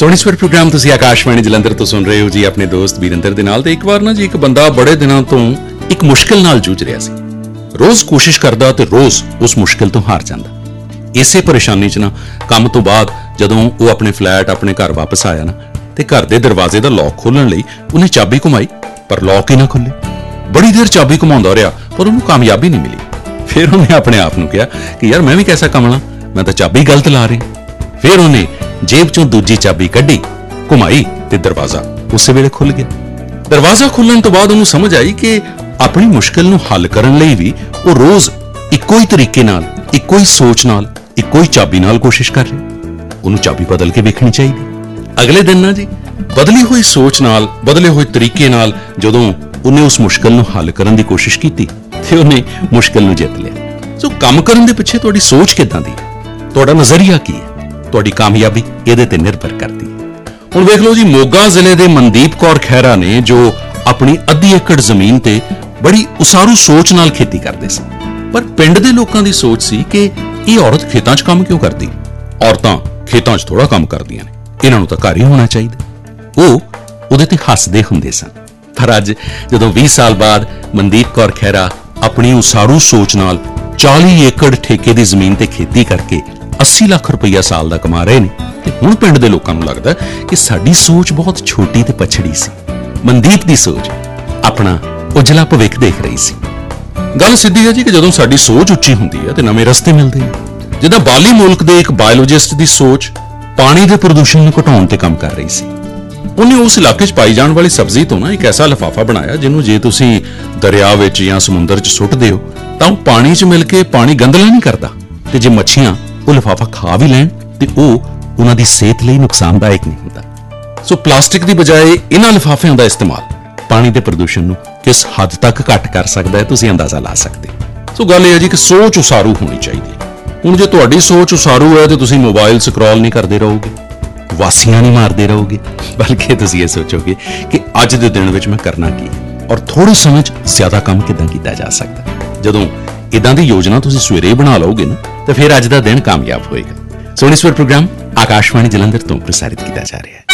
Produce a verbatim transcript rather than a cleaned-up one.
सोनी स्वर प्रोग्राम तुसी आकाशवाणी जलंधर तो सुन रहे हो जी अपने दोस्त वीरेंद्र दे नाल। ते एक बार ना जी एक बंदा बड़े दिनों तो एक मुश्किल नाल जूझ रहा सी। रोज कोशिश करदा ते रोज उस मुश्किल तो हार जांदा। इसे परेशानी च ना काम तो बाद जदों वो अपने फ्लैट अपने घर वापस आया ना ते घर दे दरवाजे दा लॉक खोलण लई उन्हें चाबी घुमाई पर लॉक ही ना खुले। बड़ी देर चाबी घुमाउंदा रहा पर उन्हें कामयाबी नहीं मिली। फिर उन्हें अपने आप नूं कहा कि यार मैं भी कैसा कमला, मैं तो चाबी गलत ला रही। फिर उन्हें जेब चों दूजी चाबी कड्ढी, घुमाई ते दरवाजा उस वेले खुल गया। दरवाजा खुलण तो बाद उन्हें समझ आई कि अपनी मुश्किल नूं हल करन लई भी वो रोज इक्को ही तरीके नाल, इक्को ही सोच नाल, इक्को ही चाबी नाल कोशिश कर रहे। उन्हें चाबी बदल के वेखनी चाहिए। अगले दिन ना जी बदली हुई सोच नाल, बदले हुए तरीके नाल जदों उन्हें उस मुश्किल नूं हल करन दी कोशिश कीती ते उन्हें मुश्किल नूं जित लिया। सो काम करन दे पिछे तुहाडी सोच किदां दी है, तुहाडा नज़रिया की है, तुहाडी कामयाबी ਇਹਦੇ ਤੇ ਨਿਰਭਰ ਕਰਦੀ ਹੈ। ਹੁਣ ਵੇਖ ਲਓ ਜੀ ਮੋਗਾ ਜ਼ਿਲ੍ਹੇ ਦੇ ਮਨਦੀਪ ਕੌਰ ਖਹਿਰਾ ਨੇ ਜੋ ਆਪਣੀ ਅੱਧੀ ਏਕੜ ਜ਼ਮੀਨ ਤੇ ਬੜੀ ਉਸਾਰੂ ਸੋਚ ਨਾਲ ਖੇਤੀ ਕਰਦੇ ਸੀ। ਪਰ ਪਿੰਡ ਦੇ ਲੋਕਾਂ ਦੀ ਸੋਚ ਸੀ ਕਿ ਇਹ ਔਰਤ ਖੇਤਾਂ 'ਚ ਕੰਮ ਕਿਉਂ ਕਰਦੀ? ਔਰਤਾਂ ਖੇਤਾਂ 'ਚ ਥੋੜਾ ਕੰਮ ਕਰਦੀਆਂ ਨੇ, ਇਹਨਾਂ ਨੂੰ ਤਾਂ ਘਰ ਹੀ ਹੋਣਾ ਚਾਹੀਦਾ। ਉਹ ਉਹਦੇ ਤੇ ਹੱਸਦੇ ਹੁੰਦੇ ਸਨ। ਪਰ ਅੱਜ ਜਦੋਂ ਵੀਹ ਸਾਲ ਬਾਅਦ ਮਨਦੀਪ ਕੌਰ ਖਹਿਰਾ ਆਪਣੀ ਉਸਾਰੂ ਸੋਚ ਨਾਲ ਚਾਲੀ ਏਕੜ ਠੇਕੇ ਦੀ ਜ਼ਮੀਨ ਤੇ ਖੇਤੀ ਕਰਕੇ अस्सी ਲੱਖ ਰੁਪਈਆ ਸਾਲ ਦਾ ਕਮਾ ਰਹੇ ਨੇ ਤੇ ਹੁਣ ਪਿੰਡ ਦੇ ਲੋਕਾਂ ਨੂੰ ਲੱਗਦਾ ਕਿ ਸਾਡੀ ਸੋਚ ਬਹੁਤ ਛੋਟੀ ਤੇ ਪਛੜੀ ਸੀ। ਮਨਦੀਪ ਦੀ ਸੋਚ ਆਪਣਾ ਉਜਲਾ ਭਵਿੱਖ ਦੇਖ ਰਹੀ ਸੀ। ਗੱਲ ਸਿੱਧੀ ਹੈ ਜੀ ਕਿ ਜਦੋਂ ਸਾਡੀ ਸੋਚ ਉੱਚੀ ਹੁੰਦੀ ਹੈ ਤੇ ਨਵੇਂ ਰਸਤੇ ਮਿਲਦੇ ਆ। ਜਿੱਦਾਂ ਬਾਲੀ ਮੁਲਕ ਦੇ ਇੱਕ ਬਾਇਓਲੋਜਿਸਟ ਦੀ ਸੋਚ ਪਾਣੀ ਦੇ ਪ੍ਰਦੂਸ਼ਣ ਨੂੰ ਘਟਾਉਣ ਤੇ ਕੰਮ ਕਰ ਰਹੀ ਸੀ। ਉਹਨੇ ਉਸ ਇਲਾਕੇ 'ਚ ਪਾਈ ਜਾਣ ਵਾਲੀ ਸਬਜ਼ੀ ਤੋਂ ਨਾ ਇੱਕ ਐਸਾ ਲਿਫਾਫਾ ਬਣਾਇਆ ਜਿਹਨੂੰ ਜੇ ਤੁਸੀਂ ਦਰਿਆ ਵਿੱਚ ਜਾਂ ਸਮੁੰਦਰ 'ਚ ਸੁੱਟਦੇ ਹੋ ਤਾਂ ਉਹ ਪਾਣੀ 'ਚ ਮਿਲ ਕੇ ਪਾਣੀ ਗੰਦਲਾ ਨਹੀਂ ਕਰਦਾ ਤੇ ਜੇ ਮੱਛੀਆਂ ਉਹ ਲਿਫਾਫਾ ਖਾ ਵੀ ਲੈਣ ਤੇ ਉਹ ਉਹਨਾਂ ਦੀ ਸਿਹਤ ਲਈ ਨੁਕਸਾਨਦਾਇਕ ਨਹੀਂ ਹੁੰਦਾ। ਸੋ ਪਲਾਸਟਿਕ ਦੀ ਬਜਾਏ ਇਹਨਾਂ ਲਿਫਾਫਿਆਂ ਦਾ ਇਸਤੇਮਾਲ ਪਾਣੀ ਦੇ ਪ੍ਰਦੂਸ਼ਣ ਨੂੰ ਕਿਸ ਹੱਦ ਤੱਕ ਘੱਟ ਕਰ ਸਕਦਾ ਹੈ ਤੁਸੀਂ ਅੰਦਾਜ਼ਾ ਲਾ ਸਕਦੇ ਹੋ। ਸੋ ਗੱਲ ਇਹ ਹੈ ਜੀ ਕਿ ਸੋਚ ਉਸਾਰੂ ਹੋਣੀ ਚਾਹੀਦੀ ਹੈ। ਹੁਣ ਜੇ ਤੁਹਾਡੀ ਸੋਚ ਉਸਾਰੂ ਹੈ ਤੇ ਤੁਸੀਂ ਮੋਬਾਈਲ ਸਕਰੋਲ ਨਹੀਂ ਕਰਦੇ ਰਹੋਗੇ, ਵਾਸੀਆਂ ਨਹੀਂ ਮਾਰਦੇ ਰਹੋਗੇ, ਬਲਕਿ ਤੁਸੀਂ ਇਹ ਸੋਚੋਗੇ ਕਿ ਅੱਜ ਦੇ ਦਿਨ ਵਿੱਚ ਮੈਂ ਕਰਨਾ ਕੀ ਹੈ ਔਰ ਥੋੜੇ ਸਮੇਂ 'ਚ ਜ਼ਿਆਦਾ ਕੰਮ ਕਿੱਦਾਂ ਕੀਤਾ ਜਾ ਸਕਦਾ। ਜਦੋਂ ਇਦਾਂ ਦੀ ਯੋਜਨਾ ਤੁਸੀਂ ਸਵੇਰੇ ਬਣਾ ਲਓਗੇ ਨਾ ਤਾਂ ਫਿਰ ਅੱਜ ਦਾ ਦਿਨ ਕਾਮਯਾਬ ਹੋਏਗਾ। ਸੋਨੀ ਸਵਰ ਪ੍ਰੋਗਰਾਮ ਆਕਾਸ਼ਵਾਣੀ ਜਲੰਧਰ ਤੋਂ ਪ੍ਰਸਾਰਿਤ ਕੀਤਾ ਜਾ ਰਿਹਾ ਹੈ।